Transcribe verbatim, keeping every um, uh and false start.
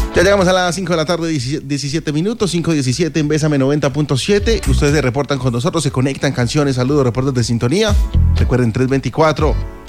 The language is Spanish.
Ya llegamos a las cinco de la tarde, diecisiete minutos, cinco diecisiete en Bésame noventa punto siete. Ustedes se reportan con nosotros, se conectan canciones, saludos, reportes de sintonía. Recuerden tres veinticuatro